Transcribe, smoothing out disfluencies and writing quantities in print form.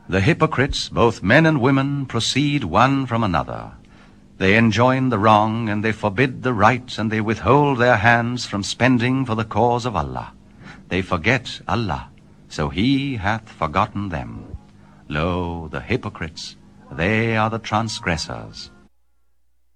The hypocrites, both men and women, proceed one from another. They enjoin the wrong, and they forbid the right, and they withhold their hands from spending for the cause of Allah. They forget Allah, so He hath forgotten them. Lo, the hypocrites, they are the transgressors.